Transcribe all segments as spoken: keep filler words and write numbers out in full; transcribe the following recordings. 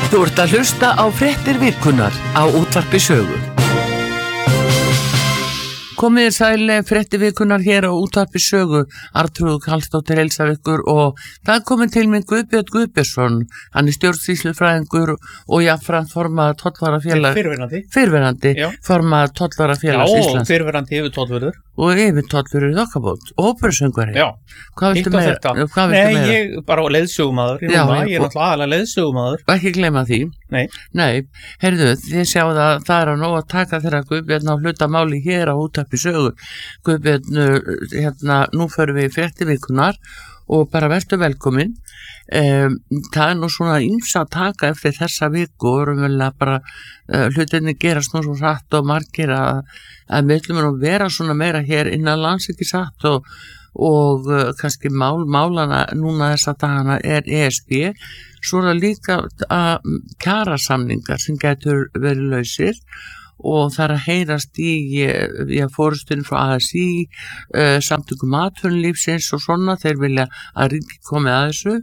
Þú ert að hlusta á fréttir vikunnar á Útvarpi Sögu. Komið sæl fréttir vikunnar hér á Útvarpi Sögu. Arnþrúður Karlsdóttir heilsar ykkur og það komið til minn Guðbjörn Guðbjörnsson. Hann er stjórnsýslufræðingur og jafnframt formaður tollvarafélag. Fyrrverandi. Fyrrverandi. Formaður tollvarafélags Íslands. Já, fyrrverandi yfir tollvörður. Og yfir tollvörður í þokkabót. Og óperusöngvari. Já. Hvað viltu meira? Hvað viltu Nei, meira? ég bara leiðsögumaður. Ég, Já, núna, ég- ég er náttúrulega aðalega leiðsögumaður. Ekki gleyma því. Nei. Nei, heyrðu, þið sjáðu að það er að nóg að taka þeirra Guðbjörn á hlutamáli hér á Útvarpi Sögu. Guðbjörn, hérna, nú förum við í fréttivikunar og bara vertu velkomin. Um, það er nú svona ýmsa að taka eftir þessa viku og raunverulega bara uh, hlutinni gerast nú svo hratt og margir að, að við ætlum nú að vera svona meira hér innan lands ekki satt og, og uh, kannski mál, málana núna þessa dagana er E S B. Svo er það líka að kjarasamningar sem getur verið lausir og það er að heyrast í, í fórustunni frá A S í, uh, samtökum atvinnulífsins og svona, þeir vilja að ríki komi að þessu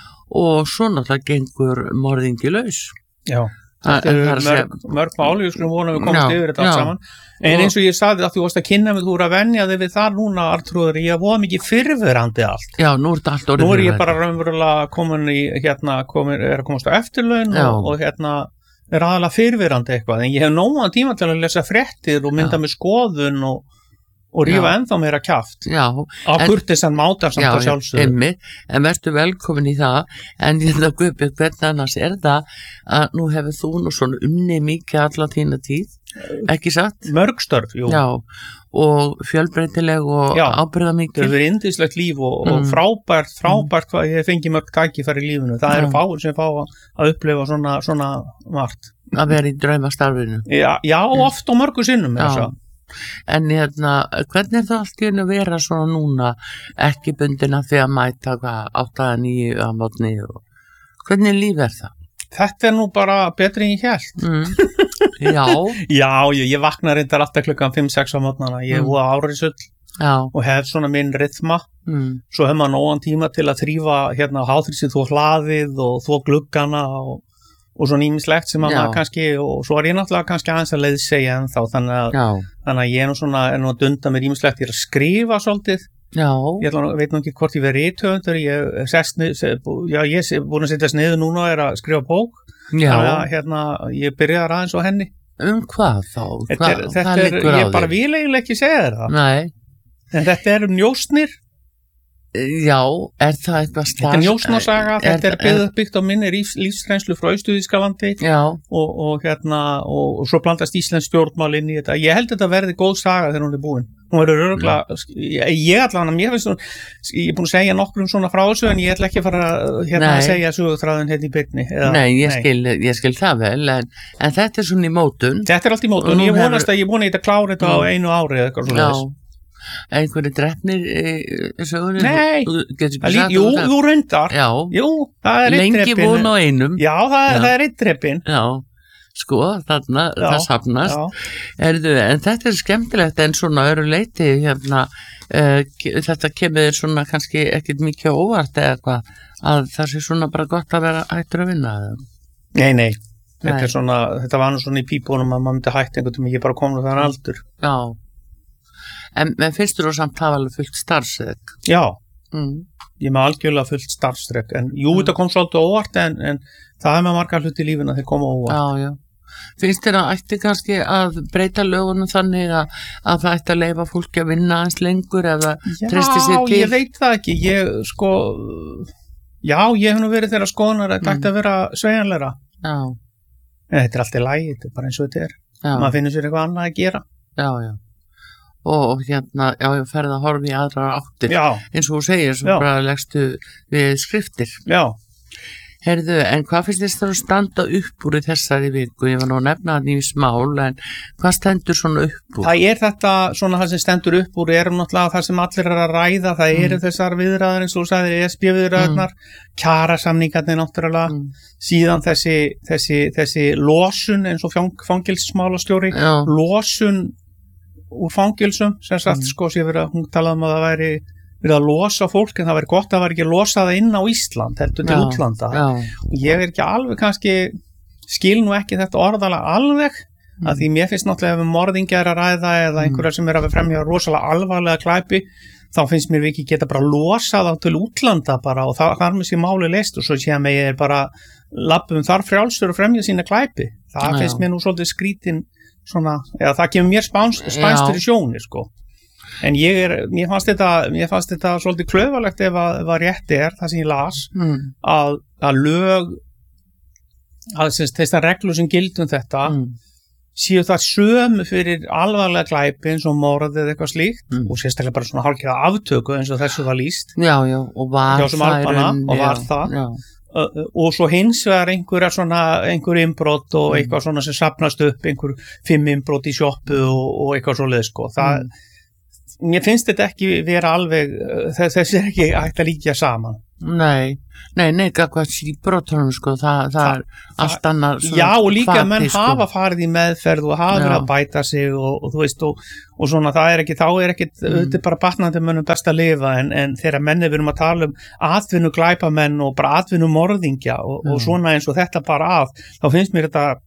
og svo náttúrulega gengur morðingi laus. Já. Það Þetta eru er að mörg, segja- mörg máli, við skulum vona að við komast Já, yfir þetta allt já. saman. En eins og ég sagði að þú varst að kynna mig, þú voru að venja þig við það núna, Arnþrúður, ég voða mikið fyrrverandi allt. Já, nú er þetta allt orðið Nú er ég fyrrverandi. bara raunverulega komin í, hérna, komin, er að komast á eftirlaun Já. og, og hérna, er aðalega fyrrverandi eitthvað. En ég hef nógan tíma til að lesa fréttir og mynda Já. með skoðun og, og rífa Já. ennþá meira kjaft. Já, Á En- kurtisan mátar samt að sjálfsögðu. einmitt, en verður velkomin í það en ég þetta Guðbjörn, hvernig annars er það að nú hefur þú nú svona unni mikið alla þína tíð, ekki satt? Mörg störf, jú. Já, og fjölbreytileg og Já. ábyrða Það hefur mikið. verið indislegt líf og, og Mm. frábært, frábært hvað ég hef fengið mörg tækifæri í lífinu. Það eru Já. fáir sem fá að, að upplifa svona, svona margt. Að vera í draumastarfinu. Já, já oft og mörgu sinnum. Já. Já. En hérna, hvernig er það allt í einu að vera svona núna, ekki bundin að því að mæta hvað áttaða nýju að mótni og hvernig líf er það? Þetta er nú bara betri en ég hélt. Mm. Já, Já, ég, ég vakna reyndar alltaf klukkan fimm sex á mótnana. Ég er Mm. búið árisull já, og hef svona minn rytma. mm. Svo hef maður nógan tíma til að þrýfa hérna háþrýsið þó hlaðið og þó gluggana og, og svona ímislegt sem að Já. maður kannski, og svo er ég náttúrulega kannski aðeins að leiðsegja ennþá, þannig að já, Þannig að ég er nú svona, er nú að dunda mér ímislegt, ég er að skrifa svolítið, já, ég ætla, nú- veit nú ekki hvort ég verið rithöfundur, ég er sest nið, se- bú- já, ég er búin að setja sniðu núna og er að skrifa bók, þannig já, að hérna, ég byrjaði aðeins á henni. um hvað þá? Þetta Hva, er, þetta hvað er liggur á ég bara þér? vil eiginlega ekki segja þér það, Nei, en þetta er njósnir, já, er það eitthvað þetta er njósnasaga, þetta er byggð, byggt á minni lífs, lífsreynslu frá Austur-Þýskalandi Já, og, og hérna, og, og svo blandast Íslands stjórnmál inn í þetta. Ég held þetta verði góð saga þegar hún er búin. Hún verður örgulega, ég, ég allan að mér finnst hún, ég er búin að segja nokkrum svona frá þessu en ég ætla ekki að fara hérna Nei. að segja sögutræðin hérna í byrni. Eða, nei, ég skil, ég skil það vel, en, en þetta er svona í mótun. Þetta er allt í mót og Nú ég hefur- vonast að ég er búin að þetta klára þetta á Mm. einu ári eða eitthvað Já, svona. einhverju drefnir í sögunni? Nei. Þú getur Það ekki lí- sagt Jú, um það? þú reyndar. Já, Jú, það er eitt lengi dreppin. von á einum. Já, það, Já. það er eitt dreppin. Já, sko, þarna, Já, það safnast. Já. Erðu, en þetta er skemmtilegt en svona öru leiti hérna, uh, þetta kemur þér svona kannski ekkit mikið á óvart eða hvað að það sé svona bara gott að vera hættur að vinna eða? Nei, nei. Þetta, Nei. er svona, þetta var nú svona í pípunum að maður myndi hægt einhvern veginn, ég er bara komin á þann aldur. Já, en, en finnst þú samt hafa alveg fullt starfseg? Já, Mm. ég er með algjörlega fullt starfstrekk en jú, Mm. þetta kom svolítið á óvart en, en það er með margar hluti í lífinu að þeir koma á óvart. Já, já. Finnst þér að ætti kannski að breyta lögunum þannig að, að það ætti að leifa fólki að vinna eins lengur eða treysti sér Já, til? ég veit það ekki, ég sko, já, ég hef nú verið þeirra skoðunar að þetta Mm. ætti að vera sveigjanlegra, Já, en þetta er alltaf lægi, þetta er bara eins og þetta er, já, maður finnur sér eitthvað annað að gera. já, já. Og hérna, já, ég ferði að horfa í aðrar áttir. Já, Eins og þú segir, svo Já. bara leggstu við skriftir. já, Herðu, en hvað finnst þér það að standa upp úr í þessari viku? Ég var nú að nefna það nýjum smál, en hvað stendur svona upp úr? það er þetta svona það sem stendur upp úr er náttúrulega það sem allir er að ræða, það eru Mm. þessar viðræður eins og þú sagðir, E S B viðræðunar, kjarasamningarnir náttúrulega, Mm. síðan þessi, þessi, þessi losun eins og fangilsmálastjóri, Já, losun úr fangilsum, sem sagt Mm. sko, sem verið, hún talaði um að það væri verið að losa fólk, en það væri gott að það væri ekki að losa það inn á Ísland, heldur til Já, útlanda. já, Ég er ekki alveg kannski, skil nú ekki þetta orðalag alveg Mm. að því mér finnst náttúrulega ef um morðingjar að ræða eða einhverja sem er að fremja rosalega alvarlega glæpi þá finnst mér við ekki geta bara losa þá til útlanda bara og það er með sér máli leist og svo sé að mig er bara lappum þar frjálsur og fremja sína glæpi það Já. finnst mér nú svolítið skrítin svona, eða það kemur mér spánst fyrir sjónir sko en ég er, mér fannst þetta mér fannst þetta svolítið klöfalegt ef að, ef að rétti er það sem ég las mm. að, að lög að þess að reglu sem gildum þetta Mm. séu það sömu fyrir alvarlega glæpi eins og morð eða eitthvað slíkt Mm. og sérstaklega bara svona hálfgerða aftöku eins og þessu var lýst Já, já, og var hjá sem það í Albana rauninni, og var já, það já. uh, og svo hins vegar einhverja svona einhver innbrot og eitthvað svona sem sapnast upp einhver fimm innbrot í sjoppu og, og eitthvað svoleið sko það, mér finnst þetta ekki vera alveg uh, þessi er ekki hægt að líkja saman Nei, nei, nei, hvað síbrotunum sko, það, það er allt annað Já, og líka hvati, menn sko. hafa farið í meðferð og hafa verið að bæta sig og, og þú veist, og, og svona það er ekki, þá er ekki Mm. auðvitað bara batnandi mönnum best að lifa en, en þegar menni við erum að tala um atvinnu glæpamenn og bara atvinnu morðingja og, og Mm. svona eins og þetta bara að, þá finnst mér þetta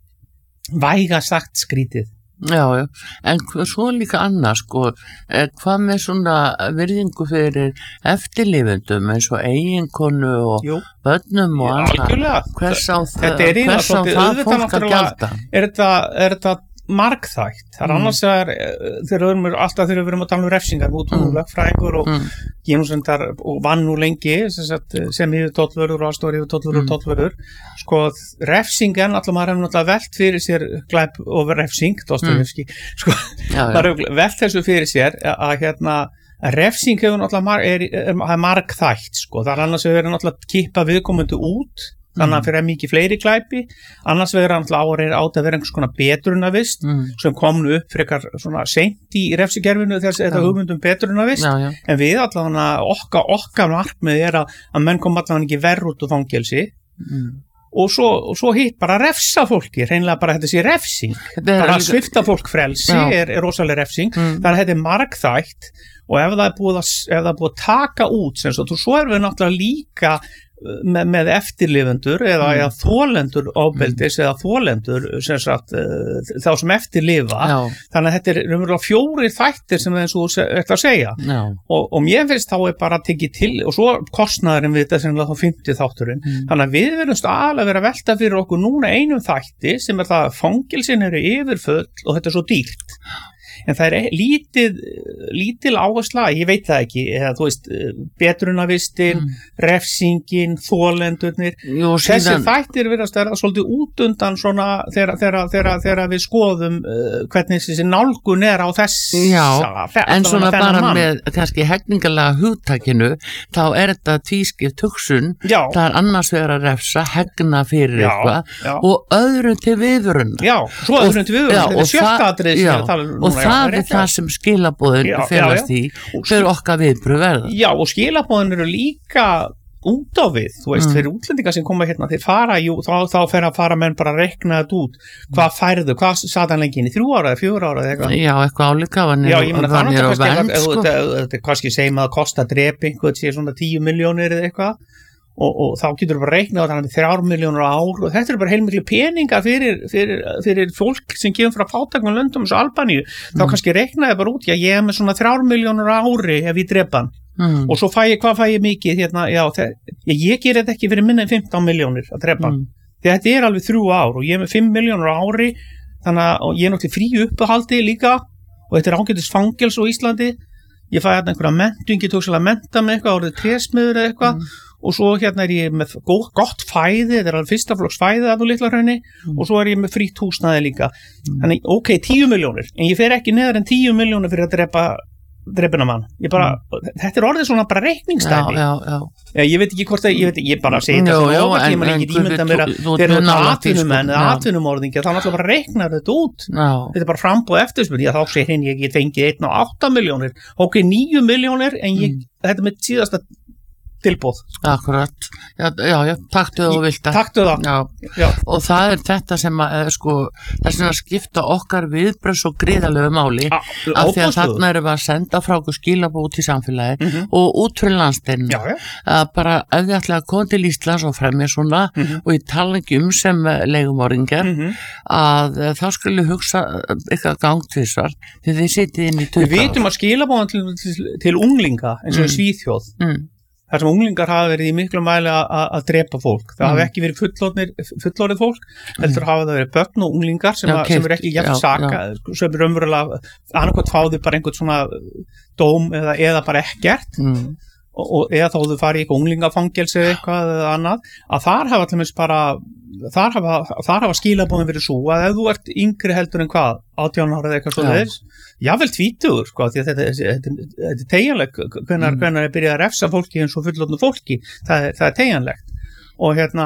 væga sagt skrítið Já, já, en hva- svo líka annars sko, eh, hvað með svona virðingu fyrir eftirlifendum eins og eiginkonu og Jú, börnum og annað, algjörlega hvers á það, Þetta er eiginlega hvers á svolítið það auðvitað fólk að náttúrulega- gjalda? er þetta, er þetta margþætt, það er Mm. annars að þegar við erum alltaf þegar við erum að tala um refsingar út um Mm. lögfræðingur og Mm. ég nú sem þar og vann nú lengi sem, sagt, sem yfir tollvörður og aðstóri yfir tollvörður Mm. og tollvörður sko refsingen, alltaf maður hefur náttúrulega velt fyrir sér glæp og refsing Dostojevski, sko, Já, maður já, hefur velt þessu fyrir sér að, að hérna að refsing hefur náttúrulega mar, er, er, er margþætt sko, það er annars hefur verið náttúrulega að kippa viðkomendu út þannig að fyrir mikið fleiri glæpi annars verður hann áður átt að vera einhvers konar betrunarvist mm. sem komnu upp frekar svona seint í refsikerfinu þegar þetta Já. hugmyndum betrunarvist já, já, en við allavega okkar, okkar markmið er að, að menn kom allavega ekki verð út úr fangelsi mm. og svo, og svo hitt bara refsa fólki hreinlega bara þetta sé refsing Þetta er bara að líka- svipta fólk frelsi Já. er, er rosalega refsing Mm. þannig að þetta er margþætt og ef það er búið að, ef það er búið að taka út sem sagt, og svo erum við náttúrulega líka uh, með, með eftirlifendur eða, Mm. eða þólendur ofbeldis eða þólendur sem sagt, uh, þá sem eftirlifa já, þannig að þetta er raunverulega fjórir þættir sem við eins og ætla að segja já, og, og mér finnst þá er bara að tekið til og svo kostnaðurinn við þetta sem er þá fimmti þátturinn Mm. þannig að við verðum staðalega að vera að velta fyrir okkur núna einum þætti sem er það að fangilsin eru yfirfull og þetta er svo dýrt en það er lítið lítil áhersla, ég veit það ekki eða þú veist, betrunavistin Mm. refsingin, þólendurnir Jú, þessi síðan, þættir virðast vera svolítið út undan svona þegar, þegar, þegar, þegar við skoðum uh, hvernig þessi nálgun er á þessa Já, fe- en svona þennan bara mann. með kannski hegningalega hugtakinu þá er þetta tvískipt hugsun já, það er annars vegar að refsa, hegna fyrir Já, eitthvað já. og öðrum til viðurunna já, svo Og- öðrum til við já, þetta og er sjötta það- atrið sem já, ég er að tala um og núna, já, það er rétt, það já. sem skilabóðin Já, felast já, í Og fyrir okkar viðbröð verða Já, og skilabóðin eru líka út á við, þú veist, Mm. fyrir útlendinga sem koma hérna, þeir fara, jú, þá, þá fer að fara menn bara að rekna þetta út, hvað færðu, hvað sat hann lengi inn í þrjú ára eða fjögur ára eða eitthvað. Já, eitthvað álíka var Já, ég meina það er nýr og náttúrulega vernd kannski, sko. þetta- þetta er kannski segjum að það kosta að drepa einhvern, sé svona tíu miljónir eða eitthvað og, og þá getur þú bara reiknað á þannig þrjár miljónur á ár og þetta eru bara heilmiklu peningar fyrir, fyrir, fyrir fólk sem kemur frá fátækum löndum eins og Albaníu, þá Mm. kannski reiknaði bara út, já, ég er með svona þrjár miljónur á ári ef ég drepa hann mm. og svo fæ ég, hvað fæ ég mikið hérna, já, þe- ég, ég ger þetta ekki fyrir minna en fimmtán miljónir að drepa Mm. því þetta er alveg þrjú ár og ég er með fimm miljónur á ári þannig að og ég er náttúrulega frí uppuhaldi líka og þetta er ágætis fangels á Íslandi ég fæ hérna einhverja menntun, ég tók svolítið að menta með eitthvað orðið trésmiður eða eitthvað Mm. og svo hérna er ég með gó- gott fæði, þetta er alveg fyrsta flokks fæði af þú litla hraunni Mm. og svo er ég með frítt húsnæði líka Mm. þannig, ok, tíu miljónir en ég fer ekki neðar en tíu miljónir fyrir að drepa drepina mann, ég bara þetta er orðið svona bara Já, reikningsdæmi já, já Já, ég veit ekki hvort að, ég veit ekki, ég bara segi þetta Jú, sem jú, óvart, en- ég man en ekki ímynda Guðbjörn, mér að þú- þú ert þeir eru mjög nálægt því, atvinnumenn sko. eða Já. atvinnumorðingja, þá náttúrulega bara reiknar þetta út Já, þetta er bara frambúð eftirspurn, já þá segir hinn ég get fengið einn á átta miljónir, ok, níu miljónir en ég, Mm. þetta er með síðasta tilbúð. Akkurat, já, já, já taktu það og vilta. Taktu það. Já. Já. Og það er þetta sem að, sko, þess að skipta okkar viðbröðs og gríðalegu máli, A, af því að þarna erum við að senda frá okkur skilabóð út í samfélagi mm -hmm. og út fyrir landsteinina. Já, já. Að bara ef þið ætla að koma til Íslands og fremja svona mm -hmm. og ég tala ekki um sem leigumorðingjar mm -hmm. að uh, þá skulle hugsa eitthvað gangtvísvar því þið sitið inn í tuttugu ár. Við vitum að skilabóðan til, til, til unglinga eins og mm. Svíþjóð mm. þar sem unglingar hafa verið í miklu mæli að drepa fólk. Það mm. hafa ekki verið fullorðið fólk, heldur mm. hafa það verið börn og unglingar sem, já, a, sem er ekki jafn saka, sem er umverulega annarkvæmt fáðu bara einhvern svona dóm eða, eða bara ekkert mm. og, og eða þá þú farið í eitthvað unglingafangelsi eða eitthvað eða annað, að þar hafa allir bara, þar hafa, þar hafa skilabóðin verið svo að ef þú ert yngri heldur en hvað, átján ára eða eitthvað svo þess, jável tvítugur, sko, því að þetta, þetta, þetta er tegjanleg, hvenar, mm. hvenar er byrjað að refsa fólki eins og fullorðnu fólki, það er, það er tegjanlegt og hérna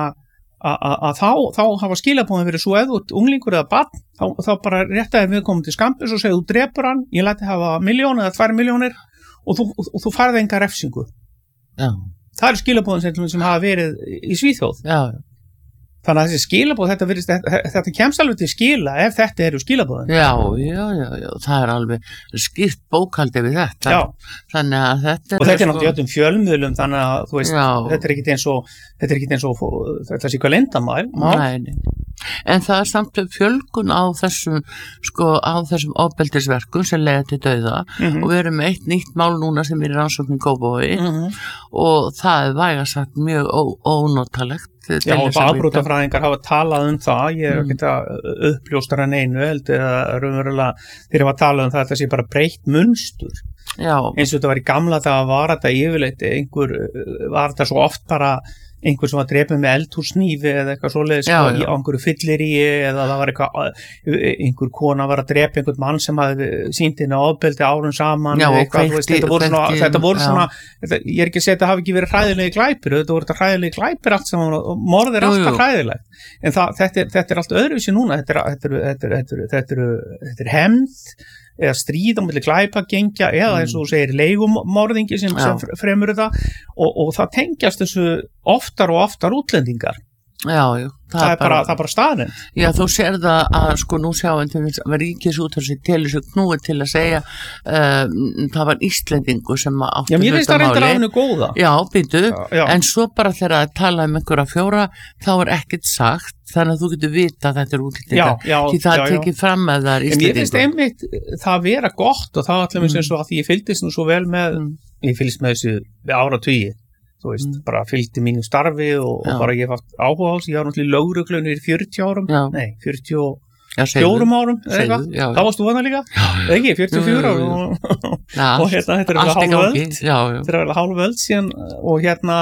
að þá, þá hafa skilabóðin verið svo ef þú ert unglingur eða barn, þá, þá bara rétt að við komum til skampus og segja þú drepur hann, ég læti hafa miljón eða tvær miljónir og þú, og, og þú farði enga refsingu. Já. Það eru skilabóðin sem, sem hafa verið í Svíþjóð. Já. Þannig að þessi skilabóð, þetta, virðist, þetta, þetta kemst alveg til skila ef þetta eru skilabóðin. Já, já, já, já, það er alveg skýrt bókaldi við þetta. Já. Þannig að þetta er... Og þetta er náttúrulega öllum fjölmiðlum, þannig að þú veist, já. þetta er ekkit eins og, þetta er ekkit eins og, þetta er síkvað leyndamál. Nei, nei. En það er samt fjölgun á þessum, sko, á þessum ofbeldisverkum sem leiða til dauða mm -hmm. og við erum með eitt nýtt mál núna sem er í rannsókn í Kópavogi mm -hmm. og það er vægast sagt mjög ónotalegt. Já, og afbrotafræðingar hafa talað um það, ég er mm. ekki að uppljóstara neinu heldur að raunverulega þeir hafa talað um það að það sé bara breytt munstur. Já. Eins og þetta var í gamla það var þetta yfirleitt einhver, var þetta svo oft bara einhver sem var drepið með eldhúsnýfi eða eitthvað svoleiðis á einhverju fylliríi eða það var eitthvað, einhver kona var að drepa einhvern mann sem hafði sýnt inn á ofbeldi árum saman já, eitthvað, veist, þetta voru svona, þetta voru svona þetta, ég er ekki að segja að þetta hafi ekki verið hræðilegi glæpir þetta voru þetta hræðilegi glæpir allt saman og morð er alltaf hræðilegt en það, þetta, er, þetta er allt öðruvísi núna þetta er, þetta er, þetta er, þetta er, þetta er, þetta er hefnd eða stríð á milli glæpagengja eða eins og þú segir leigumorðingi sem, sem fremur þetta og, og það tengjast þessu oftar og oftar útlendingar. Já, já. Það, það er bara, bara, bara staðrind. Já, þú sér það að sko nú sjáum við að Ríkisútvarpið til þessu knúið til að segja um, það var Íslendingu sem átti já, mér finnst það reyndar af hennu góða. Já, býtu, já. En svo bara þegar að tala um einhverja fjóra þá er ekkert sagt þannig að þú getur vita að þetta er útlendingar því það já, tekið fram að það er Íslendingu. En ég finnst einmitt það að vera gott og það allir mm. eins og að því ég fylgdist nú svo vel með mm. ég fylgst með þessu áratugi þú veist, mm. bara fylgdi mínu starfi og, og bara ég hef haft áhuga á þessu, ég var náttúrulega í lögreglunni í fjörutíu árum, já. Nei, fjörutíu og fjórum árum, eða eitthvað, þá varst þú hana líka, eða ekki, fjörutíu og fjögur árum og, ja, og hérna, þetta er vel hálföld, þetta er vel hálföld síðan og hérna,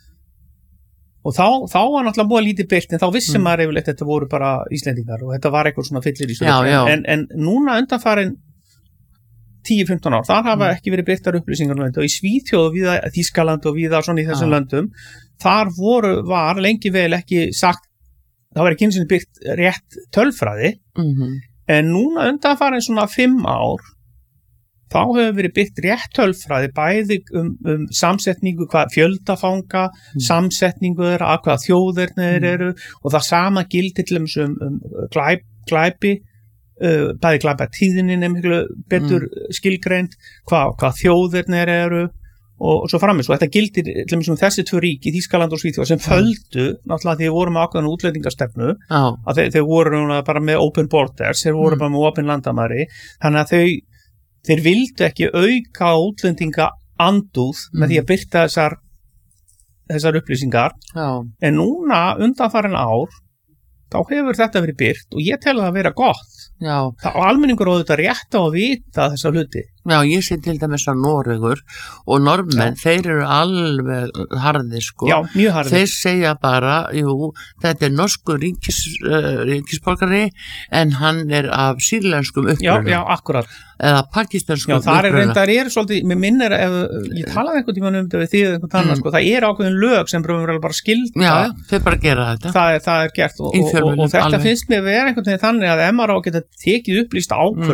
og þá, þá var náttúrulega búið lítið byrkt, en þá vissum mm. maður yfirleitt þetta voru bara Íslendingar og þetta var eitthvað svona fyllir í stöðu, en, en núna undanfarin tíu til fimmtán ár, þar hafa ekki verið byrktar upplýsingar og í Svíþjóð og víða Þýskaland og víða svona í þessum ja. löndum þar voru, var lengi vel ekki sagt, það var ekki eins og byrkt rétt tölfræði mm -hmm. en núna undanfarin svona fimm ár þá hefur verið byrkt rétt tölfræði bæði um, um samsetningu hvað fjöldafanga, mm. samsetningu þeirra, að hvað þjóðirnir mm. eru og það sama gildi til um, um glæp, glæpi Uh, bæði glæpa tíðinin er miklu betur mm. skilgreind, hvað, hvað þjóðirnir eru og, og svo framins og þetta gildir til og með þessi tvö ríki Þýskaland og Svíþjóð sem földu mm. náttúrulega því þeir voru með ákveðna útlendingastefnu oh. að þeir, þeir voru bara með open borders þeir voru mm. bara með open landamæri þannig að þau, þeir vildu ekki auka útlendinga andúð mm. með því að byrta þessar þessar upplýsingar oh. en núna undanfarin ár þá hefur þetta verið byrt og ég tel það að vera gott Já. Það og almenningur á þetta rétt á að vita þessa hluti. Já, ég sé til dæmis að Noregur og norðmenn, Já. þeir eru alveg harðir sko. Já, mjög harðir. Þeir segja bara, jú, þetta er norsku ríkis, uh, ríkisborgari en hann er af sýrlenskum uppruna. Já, já, akkurat. Eða pakistanskum uppruna. Já, það er reyndar er svolítið, mér minnir ef ég talaði einhvern tímann um þetta við því einhvern annan, mm. sko, það er ákveðin lög sem bara skilda. Já, þeir bara gera þetta. Það er, það er gert og, og, og, og þetta alveg. Finnst mér vera einhvern veginn þannig að M R A geta tekið upplýsta ákvörðun. Mm.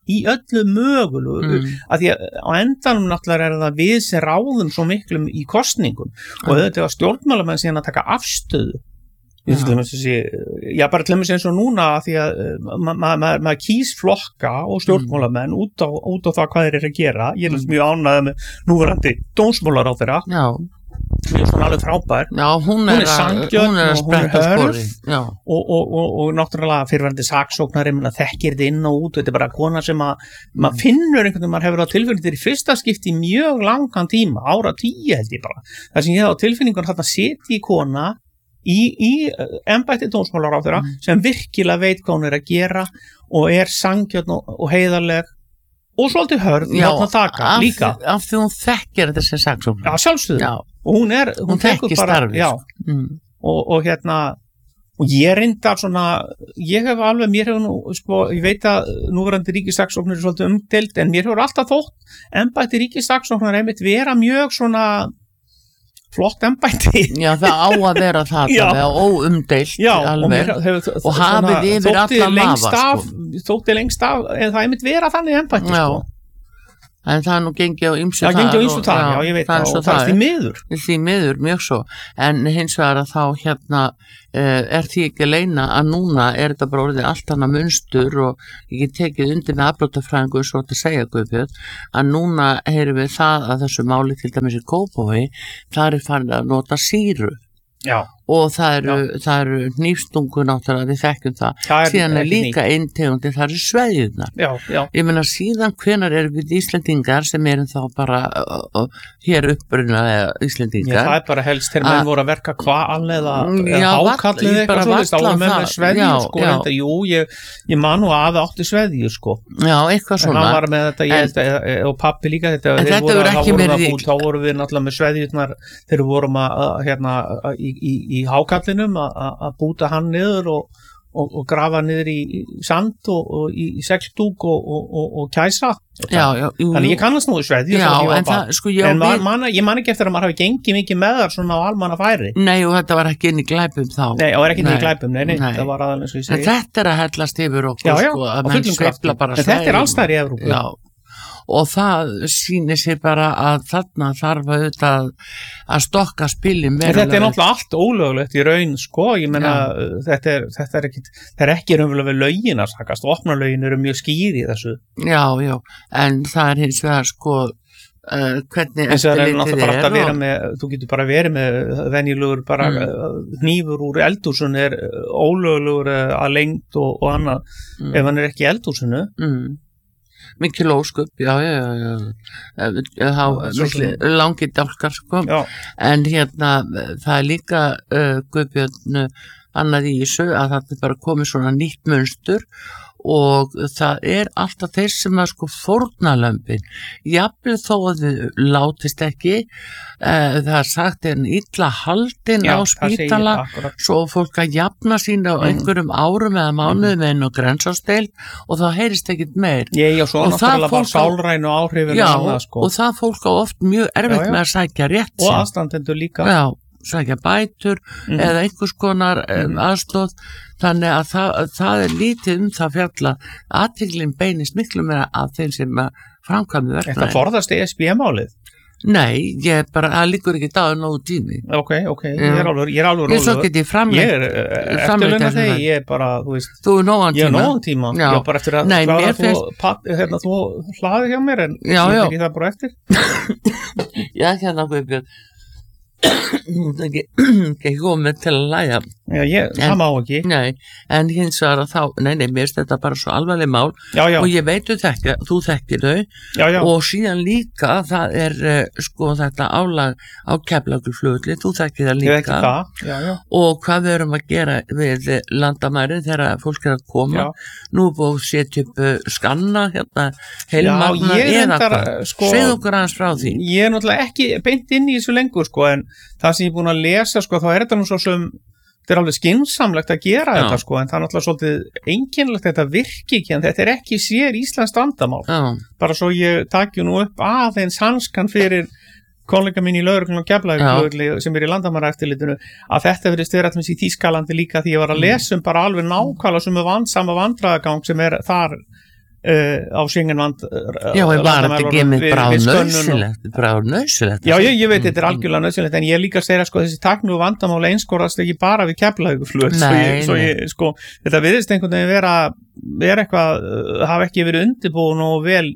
í öllu mögulegu Mm. að því að á endanum náttúrulega er það við sem ráðum svo miklum í kosningum og þetta var stjórnmálamenn síðan að taka afstöðu Ég til dæmis þessi, já bara til dæmis eins og núna því að maður ma ma ma kýs flokka og stjórnmálamenn mm. út, á, út á það hvað þeir eru að gera ég er mm. mjög ánægð með núverandi dómsmálaráðherra sem er svona alveg frábær já, hún er, hún er sanngjöld hún er og hún er hörð og, og, og, og, og náttúrulega fyrirverandi saksóknari þekkir þetta inn og út þetta er bara kona sem að maður finnur einhvern veginn maður hefur á tilfinningu þetta er í fyrsta skipti í mjög langan tíma ára tíu held ég bara það sem ég hef á tilfinningun þarna seti í kona í, í embætti dómsmálaráðherra mm. sem virkilega veit hvað hún er að gera og er sanngjöld og, og heiðarleg og svolítið hörð já, þaka, af, líka af því hún þekkir þetta sem saksóknari já, sjálfsögðu og hún er hún, hún þekkir starfið mm. og, og hérna og ég reyndar svona ég hef alveg, mér hefur nú sko, ég veit að núverandi ríkissaksóknari er svolítið umdeild en mér hefur alltaf þótt embætti ríkissaksóknari einmitt vera mjög svona flott embætti já það á að vera það það er óumdeilt já, alveg og, hef, og hafið yfir alla mafa sko. þótti lengst af en það einmitt vera þannig embætti sko. en það er nú gengið á ymsu það gengið á ymsu þar, já, já ég veit það og það er því miður því miður, mjög svo en hins vegar að þá hérna uh, er því ekki leina að núna er þetta bara orðið allt annað munstur og ég get tekið undir með afbrotafræðingu svo að segja Guðbjörn að núna heyrum við það að þessu máli til dæmis í Kópavogi þar er farin að nota sýru já og það eru, það eru hnífstungu náttúrulega, við þekkjum það, það er, síðan er líka einn tegundi, það eru sveðjurnar já, já. ég meina síðan hvenar eru við Íslendingar sem erum þá bara uh, uh, hér uppbrunaði Íslendingar já, það er bara helst þegar menn voru að verka kval eða hákallið eitthvað svoleiðis, þá voru menn með sveðjur sko, enda, jú, ég, ég man nú að átti sveðjur sko já, eitthvað svona en hann var með þetta, ég, en, og pappi líka þetta, þetta voru, þá, voru út, þá voru við náttúrulega með sveðjurnar þegar við vorum að, hérna, í, í, í hákallinum að búta hann niður og, og, og grafa niður í, í sand og, og í, í seglstúk og, og, og kæsa já, já, jú, þannig ég kannast nú í sveðjur en, það, sko, já, en við... man, ég man ekki eftir að maður hafi gengið mikið með þar svona á almanna færi nei og þetta var ekki inn í glæpum þá nei og var ekki inn í glæpum, nei, nei, nei. Það var aðeins en þetta er að hellast yfir okkur já, já, sko, að menn sveifla bara en þetta er allstæðar í Evrópu já og það sýnir sér bara að þarna þarf auðvitað að stokka spilin þetta er náttúrulega allt ólöglegt í raun sko, ég menna þetta er, þetta er ekki það er ekki raunverulega við lögin að sakast opnarlögin eru mjög skýr í þessu já, já, en það er hins vegar sko uh, hvernig eftirlitið er og... með, þú getur bara verið með venjulegur bara mm. hnífur úr eldhúsun er ólöglegur að lengd og, og annað mm. ef hann er ekki í eldhúsinu mm. mikil óskup, já, já, já, já. þá mikil langi dálkar sko, já. En hérna það er líka uh, Guðbjörn annað í þessu að það er bara komið svona nýtt munstur og það er alltaf þeir sem að sko fórnalömbin jafnvel þó að þið látist ekki uh, það er sagt en illa haldin á spítala svo fólk að jafna sín á einhverjum árum eða mánuðum mm. en og grensásteil og það heyrist ekkit meir ég, já, og það fólk sálrænu áhrifin já, og, sko. og það fólk á oft mjög erfitt já, já. með að sækja rétt og aðstandendur líka já sækja bætur mm. eða einhvers konar mm. aðstóð þannig að það, það er lítið um það fjalla aðtíklinn beinist miklu meira af þeim sem framkvæmdu verkefni. Þetta forðast E S B-málið? Nei, ég bara, það líkur ekki dáður nógu tími. Ok, ok, ég er alveg, ég er alveg rólegur. Ég svo get ég framleitt. Ég er eftirlauna þegar, ég er bara, þú veist. Þú er nógan tíma. Ég er nógan tíma, já. Ég er bara eftir að Nei, hlaða þú, fyrst... pat, hérna, þú hlaði hjá mér en já, ég já. tekið það bara eftir. Já, hérna, Guðbjörn. Það er ekki, ekki komið til að læja já, ég, en, það má ekki nei, en hins vegar að þá nei, nei, mér finnst þetta bara svo alvarleg mál já, já. og ég veit þú þekkir, þú þekkir þau já, já. og síðan líka það er uh, sko þetta álag á Keflavíkurflugvelli, þú þekkir það líka það. Já, já. og hvað við erum að gera við landamærin þegar fólk er að koma já. Nú er búið að setja upp uh, skanna hérna, heilmagna eða hvað sko, segð okkur aðeins frá því ég er náttúrulega ekki beint inn í þessu lengur sko en það sem ég er búin að lesa sko þá er þetta nú svo sem þetta er alveg skynsamlegt að gera já. Þetta sko en það er náttúrulega svolítið einkennilegt þetta virki ekki en þetta er ekki sér íslenskt vandamál já. Bara svo ég takju nú upp aðeins hanskan fyrir kollega mín í lögreglunum og Keflavíkurflugvelli sem er í landamæraeftirlitinu að þetta verið styrrættmis í Þýskalandi líka því ég var að lesa um bara alveg nákvæmlega sem er vandsama vandræðagang sem er þar Uh, á Schengen vand Já, en var þetta ekki með bráð nöðsilegt bráð nöðsilegt Já, ég, ég veit, þetta er algjörlega nöðsilegt en ég líka að segja, sko, þessi tæknu vandamáli einskorast ekki bara við Keflavíkurflugvöll svo ég, svo ég, sko, þetta virðist einhvern veginn vera, vera eitthvað hafa ekki verið undirbúin og vel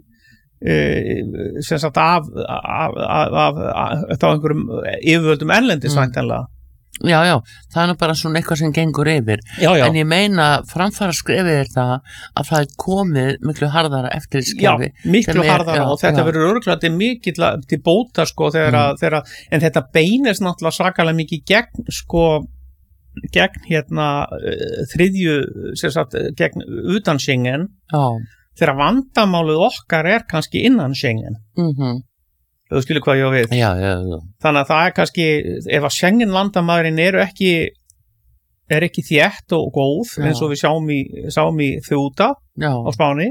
uh, sem sagt af af, af, af, af þá einhverjum yfirvöldum erlendis mm. væntanlega Já, já, það er nú bara svona eitthvað sem gengur yfir já, já. en ég meina framfara skrefið er það að það er komið miklu harðara eftir skefi Já, miklu harðara er, og þetta verður örgulega til mikið til bóta sko þegar mm. að, þegar, en þetta beinist náttúrulega svakalega mikið gegn sko gegn hérna þriðju sem sagt gegn utan Schengen Já. Þegar vandamálið okkar er kannski innan Schengen Mhm Þú skilur hvað ég á við. Já, já, já. Þannig að það er kannski, ef að Schengen landamærin eru ekki, er ekki þétt og góð, já. Eins og við sjáum í, sjáum í Þjóta á Spáni,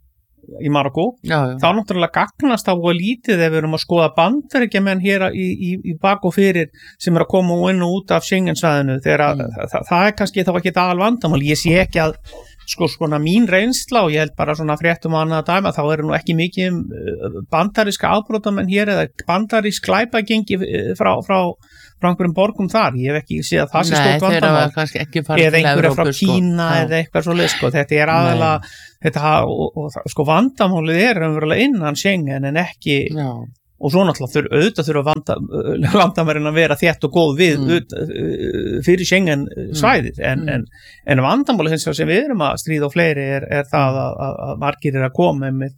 í Marokko, já, já. þá náttúrulega gagnast á og lítið ef við erum að skoða bandaríkjamenn hér í, í, í bak og fyrir sem er að koma inn og út af Schengen-svæðinu, þegar mm. það, það, það er kannski þá ekki aðal vandamál. Ég sé ekki að sko svona mín reynsla og ég held bara svona fréttum að annað dæma þá eru nú ekki mikið bandaríska afbrotamenn hér eða bandarísk glæpagengi frá, frá, frá einhverjum borgum þar ég hef ekki séð að það sé stórt vandamál eða einhverja frá Kína sko. Eða eitthvað svo leið sko þetta er aðalega þetta, og, og, sko vandamálið er umverulega innan Schengen en ekki Já. Og svo náttúrulega þurfa auðvitað þurfa vanda, landamærin að vera þétt og góð við mm. ut, fyrir Schengen svæðið en, mm. en, en vandamálið hins vegar sem við erum að stríða á fleiri er, er það að, að, að margir er að koma með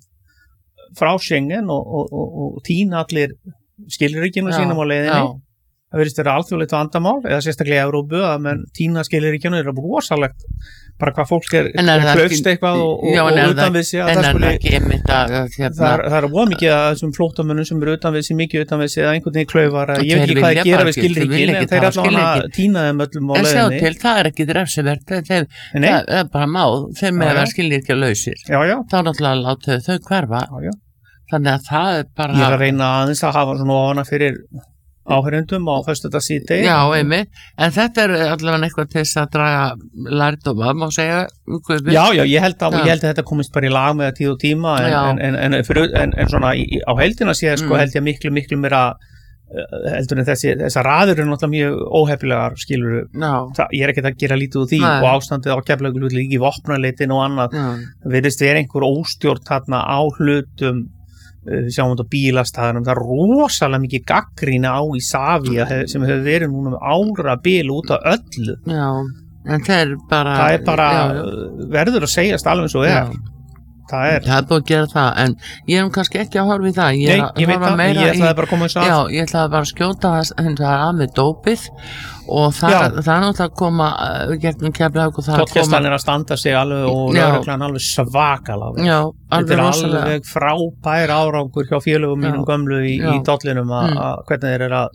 frá Schengen og, og, og, og týna allir skilríkinu sínum á leiðinni. Já. Það verðist vera alþjóðlegt vandamál eða sérstaklega í Evrópu að menn týna skilríkinu er rosalegt bara hvað fólk er, er klaufst eitthvað og, og, og utan við sig að það skuli það, það, það er ómikið mikið að þessum flóttamönnum sem eru utan við sig mikið utan við sig eða einhvern veginn klaufar ég veit ekki hvað það gera við skilríkin en þeir allavega að týna þeim öllum á leiðinni en sjá til, það er ekki refsivert það er bara máð, þeim með að vera skilríkja lausir þá náttúrulega láta þau hverfa já, já. Þannig að það er bara ég er að reyna aðeins að hafa svona ofana fyrir áhörundum á föstudag síðdegi Já, einmitt, en þetta er allavega eitthvað til þess að draga lærdóma má segja Guðbjörn. Já, já, ég held, að, ég held að þetta komist bara í lag með tíð og tíma en, en, en, en, fyrir, en, en svona í, á heildina séð sko, mm. held ég miklu, miklu meira heldur en þessi, þessar raður eru náttúrulega mjög óhefnilegar skilur það, ég er ekkert að gera lítið úr því Nei. Og ástandið á Keflavíkurflugvelli líka í vopnaleitin og annað það virðist vera einhver óstjórn þarna á hlutum við sjáum þetta á bílastæðunum það er rosalega mikið gagnrýni á Isavia sem hefur verið núna með ára bil út af öllu já, en það er bara það er bara, já, verður að segjast alveg eins og er það er það er búið að gera það, en ég er kannski ekki að horfa í það ég, Nei, ég veit það, ég ætlaði bara að koma þess að já, ég ætlaði bara að skjóta það að með dópið og það, það er náttúrulega að koma gegnum Keflavík Tollgæslan er að standa sig alveg og lögreglan alveg svakalega já, þetta er alveg frábær árangur hjá félögum mínum gömlu í, í dollinum að mm. hvernig þeir eru að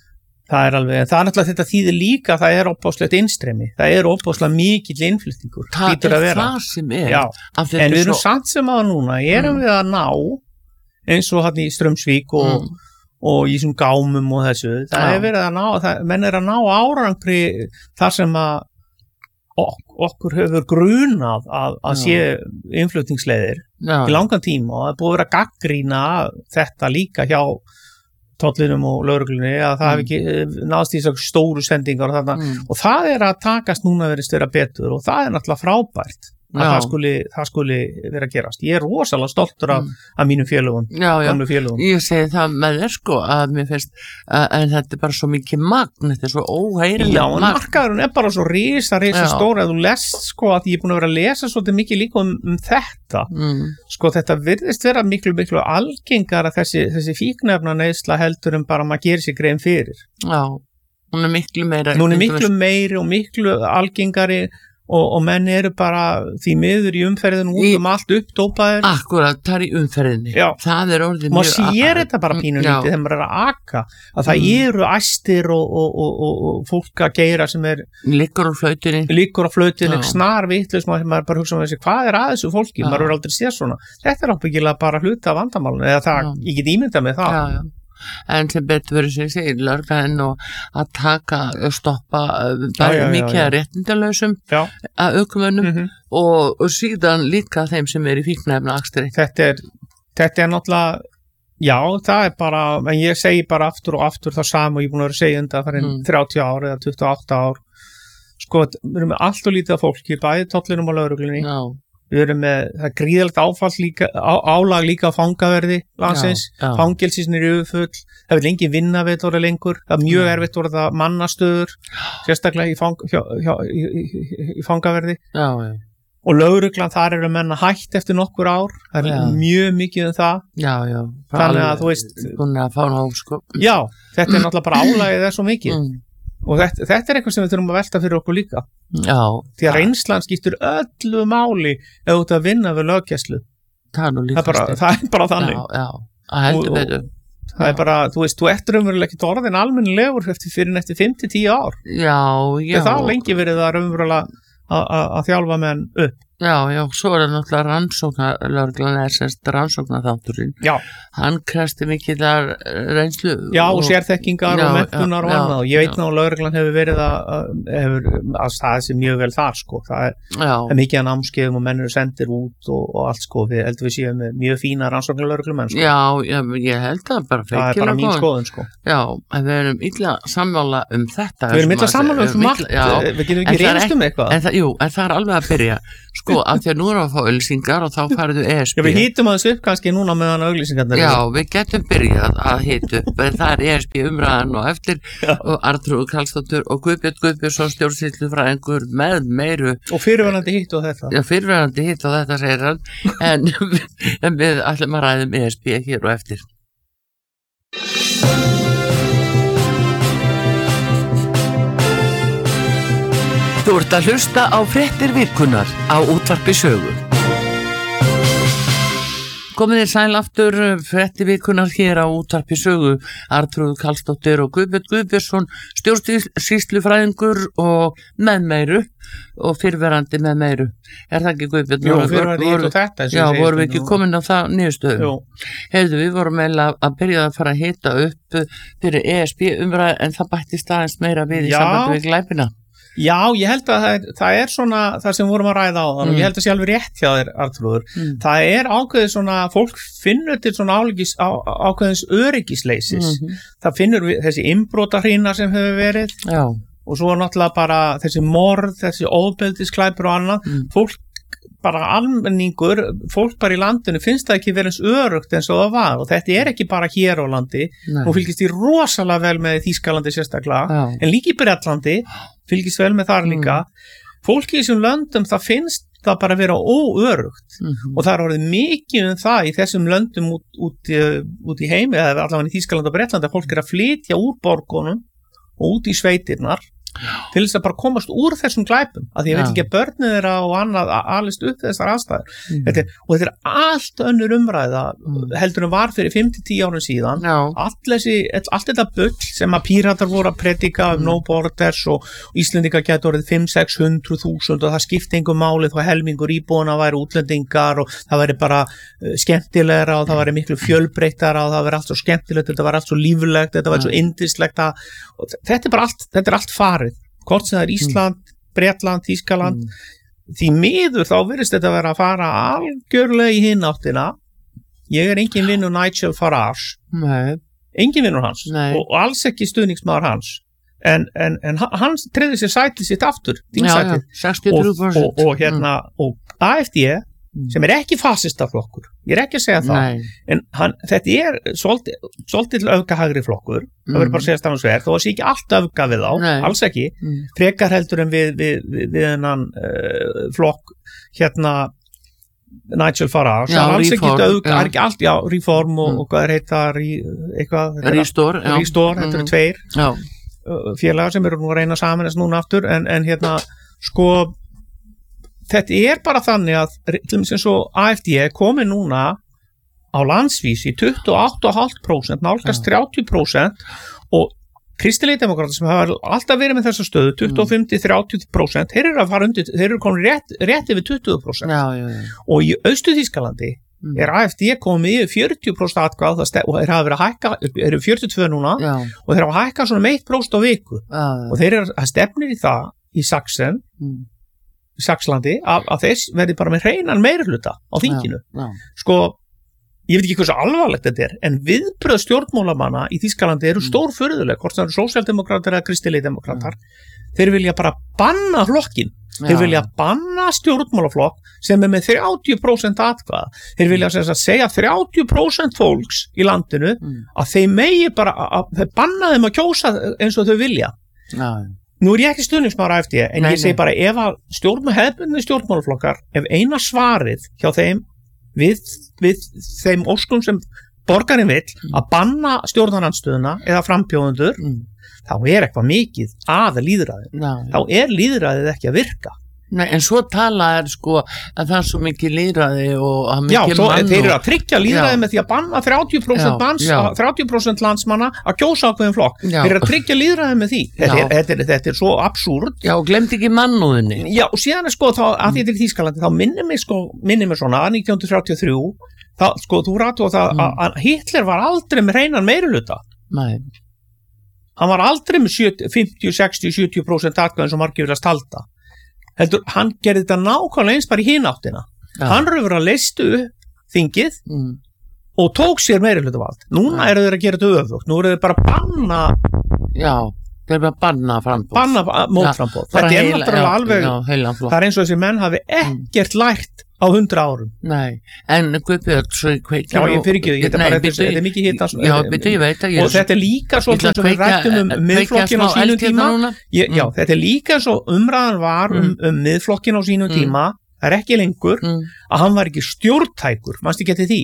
það er alveg, það er náttúrulega þetta þýðir líka það er opbáslegt innstreymi, það er opbáslega mikill innflutningur það er það sem er já, en við erum svo... samt sem að núna erum mm. við að ná eins og hann í Straumsvík og mm. og í þessum gámum og þessu það ja. Er verið að ná, það, menn er að ná árangri þar sem að ok, okkur hefur grunað að, að sé innflutningsleiðir ja. Í langan tíma og það er búið að vera gagnrýna þetta líka hjá tollinum og lögreglunni að það mm. hefði ekki náðst í þessar stóru sendingar og, mm. og það er að takast núna verið störa betur og það er náttúrulega frábært að það skuli, það skuli vera að gerast ég er rosalega stoltur af, mm. af mínum félögum já, já, félögum. Ég segi það með þér sko að mér finnst að, en þetta er bara svo mikið magn þetta er svo óheyrilega já, magn markaðurinn er bara svo risa, risa stóra að þú lest sko að ég er búin að vera að lesa svolítið mikið líka um, um þetta mm. sko þetta virðist vera miklu miklu algengar að þessi, þessi fíknefna neysla heldur en bara maður gerir sér grein fyrir já, hún er miklu meira hún er miklu meiri og miklu algengari Og, og menn eru bara því miður í umferðinu út um allt uppdópaðir akkurat, það er í umferðinni já. Það er orðið mjög maður sér þetta bara pínu lítið þegar maður er að aka að það mm. eru æstir og, og, og, og, og fólk að geyra sem er liggur á flautinni liggur á flautinni, snar vitlaus maður bara hugsa um þessi, hvað er að þessu fólki já. Maður er aldrei séð svona, þetta er ábyggilega bara hluta af vandamálinu eða það, já. Ég get ímyndað með það já, já. en sem betur verið sér segir lögreglan og að taka og stoppa Já, bara já, já, mikið já. að réttindalausum Já, að aukumönnum mhm. og, og síðan líka þeim sem er í fíknefna akstri. þetta er þetta er náttúrulega já, það er bara, en ég segi bara aftur og aftur það sama og ég er búin að vera að segja undan fyrir Mm. þrjátíu ár eða tuttugu og átta ár sko, við erum með allt og lítið af fólki bæði tollinum og lögreglunni Já, við erum með, það er gríðalegt áfall líka, á, álag líka á fangaverði landsins, já, já. fangelsisnir eru yfirfull, það vil engin vinna við þetta orðið lengur, það er mjög Já. erfitt orðið að mannastöður, sérstaklega í, fang, hjá, hjá, í, í, í fangaverði já, já, og lögreglan þar eru menn að hætt eftir nokkur ár, það er Já. mjög mikið um það, já, já. Þannig að þú veist- Búin að fá nóg, sko. já, þetta er náttúrulega bara álagið er svo mikið Mm. og þetta, þetta er eitthvað sem við þurfum að velta fyrir okkur líka, Já, því að reynslan skiptir öllu máli ef þú ert að vinna við löggæslu, það er nú það líka er bara, það er bara þannig. Já, já, að heldur Og- og- betur. Það er bara, þú veist, þú ert raunverulega ekki orðin almennilegur eftir fyrir eftir fimm til tíu ár. Já, já. Það er lengi verið það raunverulega að- að að þjálfa menn upp. Já, já, svo er það náttúrulega rannsóknar, lögreglan er semst rannsóknarþátturinn. Já, Hann kresti mikillar reynslu. já og sérþekkingar Já, og menntunar já, og já, annað. Og ég veit já. ná að lögreglan hefur verið að, að, hefur, að staðið sér mjög vel þar, sko. Það er, Já, er mikið að námskeiðum og menn eru sendir út og, og allt, sko. Við heldur við séum með mjög fína rannsóknar lögreglumenn, sko. já, já, ég held það bara Það er bara feikilega mín góð. skoðun, sko. Já, en við erum illa sammála um þetta. Við erum illa sem að- sammála um svo margt, illa- Já, við getum En ekki það er reynst um eitthvað. en það, jú, en það er alveg að byrja. Sko, af því að nú erum við að fá ölsingar og þá farðu E S B. Já, við hýtum aðeins upp kannski núna meðan auglýsingarnar Já, eru. við getum byrjað að hita upp, en það er E S B umræðan og eftir Já. og Arnþrúður Karlsdóttir og Guðbjörn Guðbjörnsson stjórnsýslufræðingur með meiru, Og fyrirverandi hitt og þetta. já, fyrirverandi hitt og þetta segir hann, en, en við ætlum að ræðum E S B hér og eftir. Þú ert að hlusta á fréttir vikunnar á Útvarpi Sögu. Komið þér sæl aftur, fréttir vikunnar hér á Útvarpi Sögu. Arnþrúður Karlsdóttir og Guðbjörn Guðbjörnsson, stjórnsýslufræðingur og með meiru og fyrrverandi með meiru. Er það ekki, Guðbjörn? Jú, Voru- fyrirverandi hitt voru- og þetta. eins og Já, ég segi vorum við stundum. ekki komin á það niðurstöðum? Jú. Heyrðu, við vorum eiginlega að byrja að fara að hita upp fyrir E S B umræð en það bættist aðeins meira við í Já. sambandi við glæpina. Já, ég held að það er, það er svona það sem við vorum að ræða á þann Mm. og ég held að sé alveg rétt hjá þér, Arnþrúður. Mm. Það er ákveðið svona, fólk finnur til svona álíkis, á, ákveðins öryggisleysis. Mhm. Það finnur við, þessi innbrotahrina sem hefur verið Já, og svo er náttúrulega bara þessi morð, þessi óbeldisglæpur og annað. Mm. Fólk, bara almenningur, fólk bara í landinu finnst það ekki verið eins örugt eins og það var og þetta er ekki bara hér á landi nei. og fylgist í rosalega vel með Þýskalandi sérstaklega. Já. En líka í Bretlandi fylgist vel með þar líka fólki í þessum löndum það finnst það bara vera óörugt Mhm. og það er orðið mikið um það í þessum löndum út, út, í- út í heimi eða allavega í Þýskaland og Bretlandi að fólk er að flytja úr borgunum og út í sveitirnar til þess að bara komast úr þessum glæpum af því ég veit Já. ekki að börnið þeirra og annað a- alist upp þessar aðstæður Mhm. þetta er, og þetta er allt önnur umræða Mm. heldur en var fyrir fimm til tíu árum síðan Já, allt, þessi, allt þetta bull sem að píratar voru að predika um Mm. no borders og Íslendingar getur orðið fimm til sex hundruð þúsund og það skipti engum máli þá helmingur íbúana væri útlendingar og það væri bara uh, skemmtilegra og það væri miklu fjölbreyttara og það væri allt svo skemmtilegt, þetta væri allt svo líflegt þetta væri svo indislegt að, og þetta er bara allt, þetta er allt farið hvort sem það er Ísland, Bretland, Þýskaland Mm. því miður þá virðist þetta vera að fara algjörlega í hinn áttina ég er engin vinnur Nigel Farage nei, engin vinnur hans Nei. og, og alls ekki stuðningsmaður hans en, en, en ha- hann treyði sér sætið sitt aftur já, já, þingsætið sextíu og þrjú og, prósent. og, og hérna og A F D sem er ekki fasistaflokkur ég er ekki að segja það Nei, en hann, þetta er svolítið, svolítið öfgahagri flokkur það verður bara að segja stafnum sver þó að sé ekki allt öfga við þá, Nei. alls ekki Mm. frekar heldur en við, við, við, við hennan uh, flokk hérna Nigel Farage Já, hann er alls ekki Reform, öfga, já. er ekki allt, já, Reform og, Mm. og hvað er heita rí, eitthvað, þetta er Rístor, já. Rístor, þetta eru Mhm. tveir Já, uh, félagar sem eru nú að reyna saman þess núna aftur en, en hérna sko þetta er bara þannig að til dæmis eins og A F D er komið núna á landsvísi tuttugu og átta komma fimm prósent nálgast þrjátíu prósent og kristilegi demokrata sem hafa alltaf verið með þessa stöðu tuttugu og fimm til þrjátíu prósent þeir eru að fara undir, þeir eru komin rétt, rétt yfir tuttugu prósent já, já, já. og í Austur-Þýskalandi mm. er A F D komið yfir fjörutíu prósent atkvæða og þeir hafa verið að hækka, eru fjörutíu og tvö núna Já. og þeir hafa að hækka svona með eitt prósent á viku Já. og þeir eru að stefnir í það í Saxen, mm. í Saxlandi að, að þess verði bara með hreinan meirihluta á þinginu. Já. Já. Sko, ég veit ekki hversu alvarlegt þetta er, en viðbröð stjórnmálamanna í Þýskalandi eru stórfurðuleg, hvort það eru sósíaldemókratar eða kristilegdemókratar. Þeir vilja bara banna flokkin. Þeir Já. vilja banna stjórnmálaflokk sem er með þrjátíu prósent atkvæða. Þeir vilja sem sagt segja þrjátíu prósent fólks í landinu Mm. að þeir megi bara, að þeir banna þeim að kjósa eins og þau vilja. Já. Nú er ég ekki stuðningsmaður A F D, en Nei, ég segi nei. bara ef að stjórnmál, hefðbundnir stjórnmálaflokkar, ef eina svarið hjá þeim við, við þeim óskum sem borgarinn vill að banna stjórnarandstöðuna eða frambjóðendur, Mm. þá er eitthvað mikið að lýðræði. Já. Þá er lýðræðið ekki að virka. Nei, en svo tala er sko að það er svo mikið lýðræði og að Já, mikið svo mann þeir eru og- að tryggja lýðræði Já. með því að banna þrjátíu prósent, Já, manns, já. þrjátíu prósent landsmanna að kjósa ákveðin flokk. Já. Þeir eru að tryggja lýðræði með því. Þetta Já. er, þetta, er, þetta er svo absúrd. Já, og glemt ekki mannúðinni. Já, og síðan er sko, þá, að því þetta er í Þýskalandi, þá minnir mig sko, minnir mig svona að nítján hundruð þrjátíu og þrjú, þá, sko, þú rættu á það Mm. að, að Hitler var aldrei með hreinan meirihluta. Nei. Hann var aldrei með sjötíu, fimmtíu, sextíu, sjötíu prósent atkvæðin sem margir viljast halda. Heldur, hann gerði þetta nákvæmlega eins bara í hináttina. Já. Hann röfur að leistu upp þingið Mm. og tók sér meirihlutavald. Núna Já. eru þeir að gera þetta öfugt. Nú eru þeir bara að banna, Já, þeir eru bara að banna frambúð. banna mótframboð. Bara Þetta er heila- náttúrulega já, alveg, Já, heilan flokk. það er eins og þessi menn hafi ekkert lært á hundra árum. Nei, en Guðbjörn, svo ég kveikja Já, ég fyrir ekki, þetta er Nei, bara, bíddu, þetta er mikið hitt. Já, byrju, ég veit að ég Og þetta er líka svo Ég ætla sem að við kveikja- rættum um kveikja miðflokkin á smá sínum eld hérna tíma. núna. Ég, já, Mm. þetta er líka svo umræðan var um, um miðflokkin á sínum Mm. tíma, það er ekki lengur, Mm. að hann var ekki stjórntækur, mannst ekki eftir því.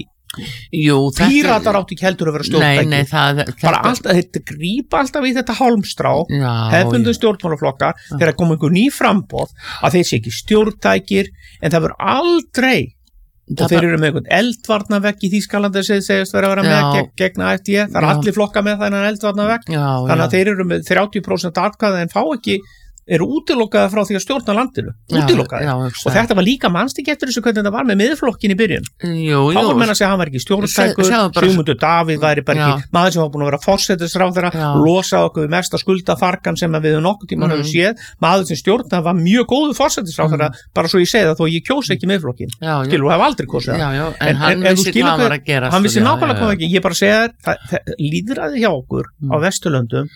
Jú, þetta Píratar áttu ekki heldur að vera Nei, stjórntækur. nei, það Bara þetta- alltaf, þetta grípa alltaf í þetta hálmstrá, Já, hefbundum já. stjórnmálaflokkar, þegar kom einhver ný framboð, að þeir sé ekki stjórntækir, en það verður aldrei, og Það þeir bara- eru með einhvern eldvarnavegg í Þýskalandi sem segist vera að vera með Já. gegn, gegn A F D, það er Já. allir flokka með þennan eldvarnavegg, Já, þannig já. að þeir eru með þrjátíu prósent atkvæði en fá ekki, eru útilokaði frá því að stjórna landinu, útilokaði. Já, já, Og hugsa. þetta var líka mannst ekki eftir þessu hvernig þetta var með miðflokkin í byrjun. Jú, Þá jú. var menn að segja að hann var ekki stjórntækur, Se- sjáðu bara- Sigmundur Davíð væri bara Já. ekki, maður sem var búin að vera forsætisráðherra, Já. losað okkur við mesta skuldafarkan sem við höfum nokkuð tíma Mhm. höfum séð, maður sem stjórnað var mjög góðu forsætisráðherra, bara svo ég segi það þó ég kjósa ekki miðflokkin, Já, já. skilur, og hef aldrei kosið Já, það. já, en, hann ef þú vissi skilur hvað hann hvað- var að gera Hann vissi já, nákvæmlega já, hvað já. ekki, ég bara segja þér, það- það- lýðræði hjá okkur Mm. á Vesturlöndum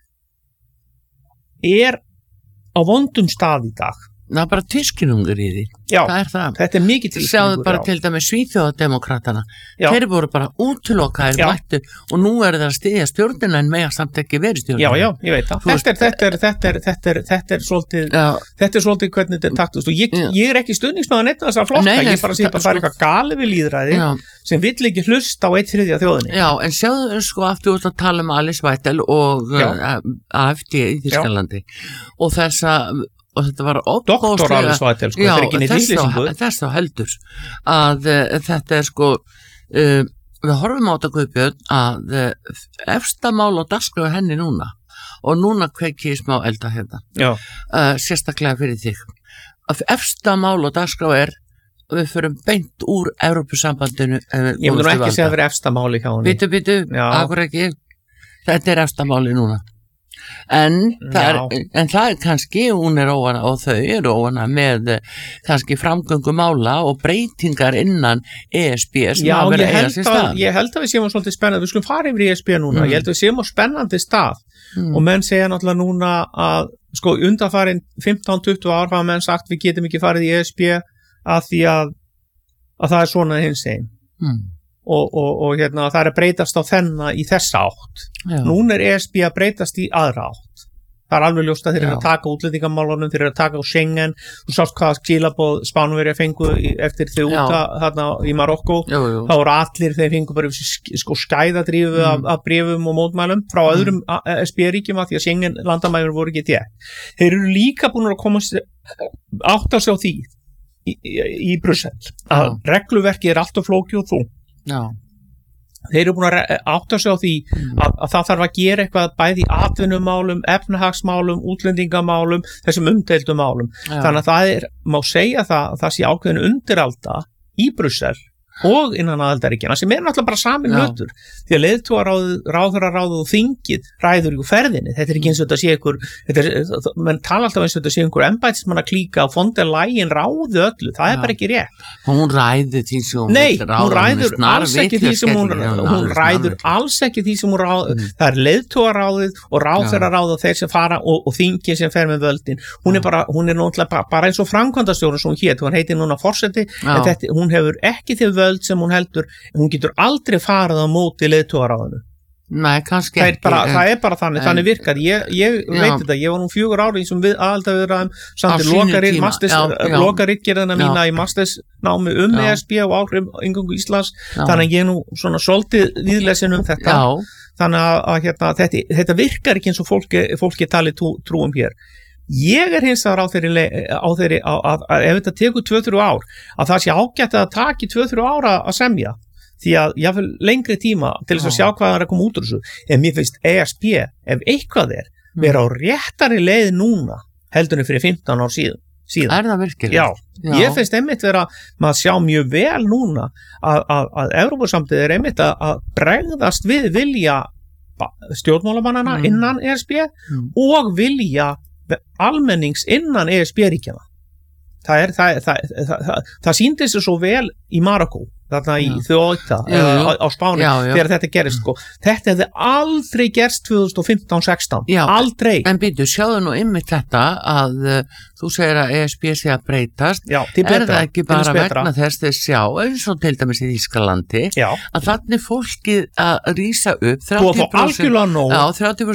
er á vondum stað í dag. Það er bara tískinungur í því. Já, Það er það. þetta er mikið Sjáðu bara já. til dæmis Svíþjóðademokratana. Já. Þeir voru bara útilokaðir Já. mættu og nú er það að styðja stjórnina en mega samt ekki verið stjórnina. Já, já, ég veit það. Þú Þetta er, þetta er, þetta er, þetta er, þetta er svolítið, Já, þetta er svolítið hvernig þetta er taktust og ég, Já. ég er ekki stuðningsmaður neitt af þessar flokka, Nei, nei, ég bara sé bara að það er eitthvað gali við lýðræði já, sem vill ekki hlusta á eitt þriðja þjóðinni. já, en sjáðu sko aftur út að tala um Alice Weidel og Já. uh, A F D í Þýskalandi og þessa, og þetta var Doktor Alice Weidel, sko, já, þetta er ekki neitt þess íslýsingu. þá- þess þá heldur að uh, þetta er sko uh, við horfum á þetta Guðbjörn að uh, efsta mál á dagskrá henni núna og núna kveiki ég smá elda hérna Já, uh, sérstaklega fyrir þig að efsta mál á dagskrá er að við förum beint úr Evrópusambandinu ég myndur ekki segja að vera efsta máli hjá henni. Bitu, bitu, Já. akkur ekki þetta er efsta máli núna en það, er, Já. en það er kannski hún er óvana og þau eru óvana með eh, kannski framgöngu mála og breytingar innan E S B sem Já, hafa verið ég að eiga held sér að, stað ég held að við séum á svolítið spennandi, við skulum fara yfir í E S B núna, Mm. ég held að við séum á spennandi stað mm. og menn segja náttúrulega núna að sko undanfarin fimmtán til tuttugu ár hafa menn sagt við getum ekki farið í E S B að því að, að það er svona hins einn mm. og, og, og hérna, það er að breytast á þennan í þessa átt. Já. Núna er E S B að breytast í aðra átt. Það er alveg ljóst að þeir eru Já. að taka útlendingamálunum, þeir eru að taka á Schengen, þú sást hvað skilaboð Spánverja fengu í- eftir þau Já. úta þarna í Marokko, Jú, jú. þá voru allir, þeir fengu bara sk- sko skæðadrífu Mm. af, af brefum og mótmælum frá öðrum E S B-ríkjum að því að Schengen landamæður voru ekki þér. Þeir eru líka búin að koma sér- átta sig á því í, í, í Brussel að Já. regluverki er alltaf flókið og þungt. Já. Þeir eru búin að re- átta sig á því að, að það þarf að gera eitthvað bæði í atvinnumálum, efnahagsmálum, útlendingamálum, þessum umdeildum málum. Já. Þannig að það er, má segja það, að það sé ákveðin undiralda í Brussel og innan aðildarríkjana sem er náttúrulega bara samin hlutur því að leiðtogaráðið, ráðherraráðið og þingið ræður ykkur ferðinni, þetta er ekki eins og þetta sé ykkur þetta er, menn tala alltaf eins og þetta sé ykkur embættismann að klíka á von der Leyen ráðu öllu, það er bara ekki rétt hún ræður því sem hún Nei, hún ræður alls ekki því sem hún hún ræður alls ekki því sem hún ráð mm. það er leiðtogaráðið og ráðherraráðið og þeir sem fara og, og þingið sem fer með völdin hún er bara, hún er náttúrulega bara, bara eins og framkvæmdastjóri sem hún hét, hún heitir núna forseti en þetta, hún hefur ekki þau völd sem hún heldur, hún getur aldrei farið á móti leiðtogaráðinu Nei, kannski það er ekki bara, en, það er bara þannig, en, þannig virkar ég, ég veit þetta, ég var nú fjögur ári sem við aðalda við ræðum samt lokaritgerðina mína í mastersnámi um E S B og áhrif ingangu Íslands, já. Þannig að ég nú svona svolítið viðlesin um þetta já. Þannig að, að hérna, þetta, þetta virkar ekki eins og fólki, fólki tali trú, trúum hér ég er hins vegar á þeirri, á þeirri á, að, að ef þetta tekur tvö til þrjú ár að það sé ágætt að taki tvö til þrjú ára að semja því að ég vil lengri tíma til þess að sjá hvað það er að koma út úr þessu en mér finnst E S B, ef eitthvað er vera á réttari leið núna heldur en fyrir fimmtán ár síðan, síðan. Er það virkilega? Já, Já, ég finnst einmitt vera maður sjá mjög vel núna að, að, að Evrópusamtið er einmitt að, að bregðast við vilja stjórnmálamannana mm. innan E S B mm. og vilja almennings innan E S B-ríkjana það er það, það, það, það, það, það sýndi sig svo vel í Marokkó þarna í Þjóta á, á Spáni já, já. Þegar þetta gerist sko. Þetta hefði aldrei gerst tvö þúsund og fimmtán sextán aldrei en býtu, sjáðu nú ymmið þetta að uh, þú segir að E S B sé að breytast já, betra, er það ekki bara vegna þess þeir sjá eins og til dæmis í Þýskalandi já. Að þannig fólkið að rísa upp þrjátíu prósent